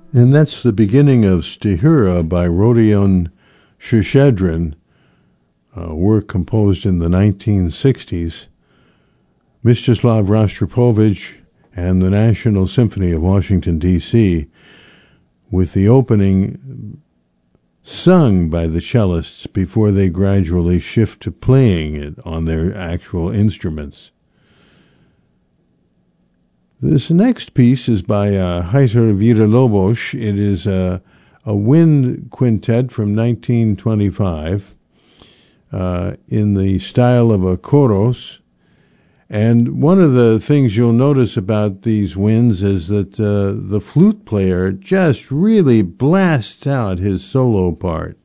And that's the beginning of Stihura by Rodion Shushedrin, a work composed in the 1960s. Mstislav Rostropovich and the National Symphony of Washington, D.C., with the opening sung by the cellists before they gradually shift to playing it on their actual instruments. This next piece is by Heitor Villa-Lobos. It is a wind quintet from 1925 in the style of a choros. And one of the things you'll notice about these winds is that the flute player just really blasts out his solo part.